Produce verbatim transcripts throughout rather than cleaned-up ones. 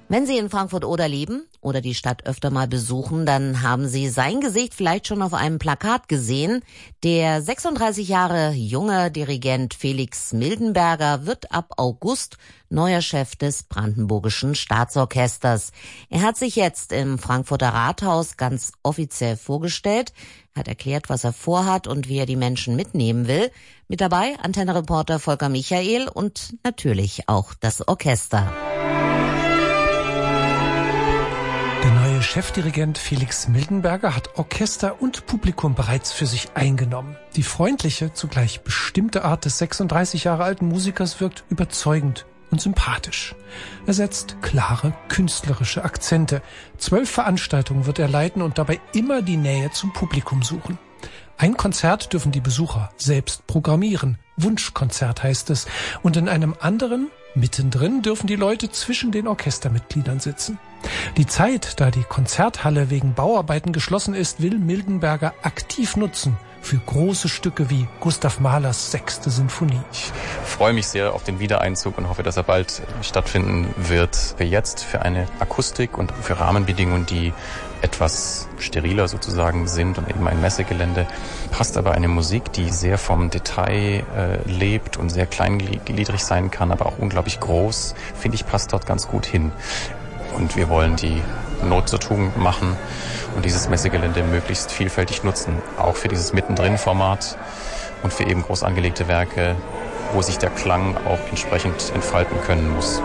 Wenn Sie in Frankfurt-Oder leben oder die Stadt öfter mal besuchen, dann haben Sie sein Gesicht vielleicht schon auf einem Plakat gesehen. Der sechsunddreißig Jahre junge Dirigent Felix Mildenberger wird ab August neuer Chef des Brandenburgischen Staatsorchesters. Er hat sich jetzt im Frankfurter Rathaus ganz offiziell vorgestellt, hat erklärt, was er vorhat und wie er die Menschen mitnehmen will. Mit dabei Antenne-Reporter Volker Michael und natürlich auch das Orchester. Der neue Chefdirigent Felix Mildenberger hat Orchester und Publikum bereits für sich eingenommen. Die freundliche, zugleich bestimmte Art des sechsunddreißig Jahre alten Musikers wirkt überzeugend und sympathisch. Er setzt klare, künstlerische Akzente. Zwölf Veranstaltungen wird er leiten und dabei immer die Nähe zum Publikum suchen. Ein Konzert dürfen die Besucher selbst programmieren. Wunschkonzert heißt es. Und in einem anderen, mittendrin, dürfen die Leute zwischen den Orchestermitgliedern sitzen. Die Zeit, da die Konzerthalle wegen Bauarbeiten geschlossen ist, will Mildenberger aktiv nutzen für große Stücke wie Gustav Mahlers Sechste Sinfonie. Ich freue mich sehr auf den Wiedereinzug und hoffe, dass er bald stattfinden wird. Jetzt für eine Akustik und für Rahmenbedingungen, die etwas steriler sozusagen sind und eben ein Messegelände, passt aber eine Musik, die sehr vom Detail äh, lebt und sehr kleingliedrig sein kann, aber auch unglaublich groß, finde ich, passt dort ganz gut hin. Und wir wollen die Not zur Tugend machen und dieses Messegelände möglichst vielfältig nutzen, auch für dieses Mittendrin-Format und für eben groß angelegte Werke, wo sich der Klang auch entsprechend entfalten können muss.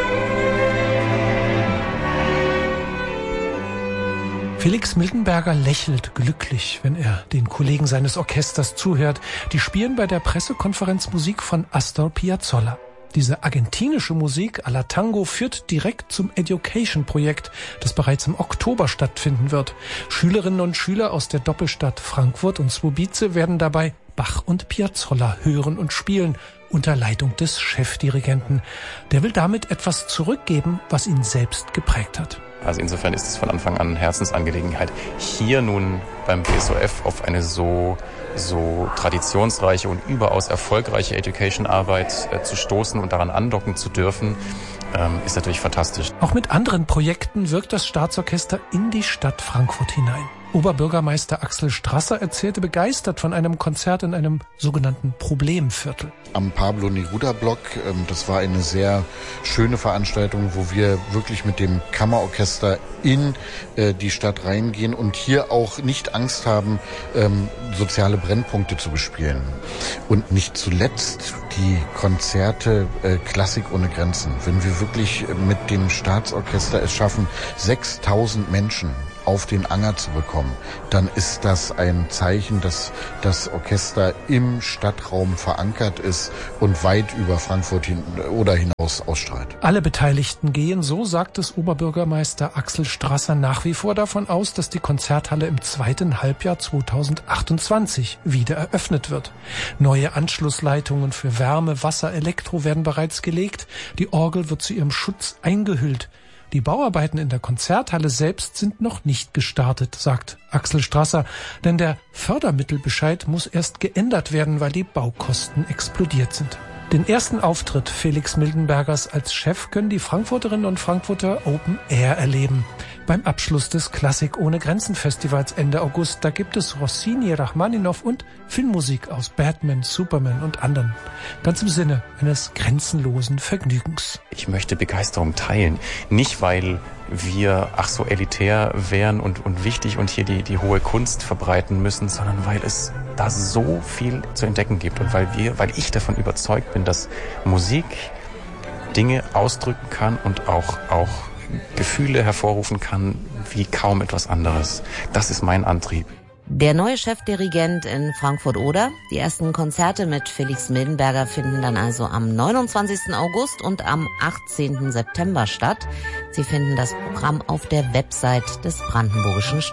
Felix Mildenberger lächelt glücklich, wenn er den Kollegen seines Orchesters zuhört. Die spielen bei der Pressekonferenz Musik von Astor Piazzolla. Diese argentinische Musik à la Tango führt direkt zum Education-Projekt, das bereits im Oktober stattfinden wird. Schülerinnen und Schüler aus der Doppelstadt Frankfurt und Słubice werden dabei Bach und Piazzolla hören und spielen, unter Leitung des Chefdirigenten. Der will damit etwas zurückgeben, was ihn selbst geprägt hat. Also insofern ist es von Anfang an Herzensangelegenheit, hier nun beim B S O F auf eine so so traditionsreiche und überaus erfolgreiche Education-Arbeit äh, zu stoßen und daran andocken zu dürfen, ähm, ist natürlich fantastisch. Auch mit anderen Projekten wirkt das Staatsorchester in die Stadt Frankfurt hinein. Oberbürgermeister Axel Strasser erzählte begeistert von einem Konzert in einem sogenannten Problemviertel. Am Pablo Neruda-Block, das war eine sehr schöne Veranstaltung, wo wir wirklich mit dem Kammerorchester in die Stadt reingehen und hier auch nicht Angst haben, soziale Brennpunkte zu bespielen. Und nicht zuletzt die Konzerte Klassik ohne Grenzen. Wenn wir wirklich mit dem Staatsorchester es schaffen, sechstausend Menschen auf den Anger zu bekommen, dann ist das ein Zeichen, dass das Orchester im Stadtraum verankert ist und weit über Frankfurt hin oder hinaus ausstrahlt. Alle Beteiligten gehen, so sagt es Oberbürgermeister Axel Strasser, nach wie vor davon aus, dass die Konzerthalle im zweiten Halbjahr zweitausendachtundzwanzig wieder eröffnet wird. Neue Anschlussleitungen für Wärme, Wasser, Elektro werden bereits gelegt. Die Orgel wird zu ihrem Schutz eingehüllt. Die Bauarbeiten in der Konzerthalle selbst sind noch nicht gestartet, sagt Axel Strasser, denn der Fördermittelbescheid muss erst geändert werden, weil die Baukosten explodiert sind. Den ersten Auftritt Felix Mildenbergers als Chef können die Frankfurterinnen und Frankfurter Open Air erleben. Beim Abschluss des Klassik ohne Grenzen Festivals Ende August, da gibt es Rossini, Rachmaninow und Filmmusik aus Batman, Superman und anderen. Ganz im Sinne eines grenzenlosen Vergnügens. Ich möchte Begeisterung teilen, nicht weil wir ach so elitär wären und, und wichtig und hier die, die hohe Kunst verbreiten müssen, sondern weil es da so viel zu entdecken gibt und weil wir, weil ich davon überzeugt bin, dass Musik Dinge ausdrücken kann und auch, auch Gefühle hervorrufen kann wie kaum etwas anderes. Das ist mein Antrieb. Der neue Chefdirigent in Frankfurt-Oder. Die ersten Konzerte mit Felix Mildenberger finden dann also am neunundzwanzigsten August und am achtzehnten September statt. Sie finden das Programm auf der Website des Brandenburgischen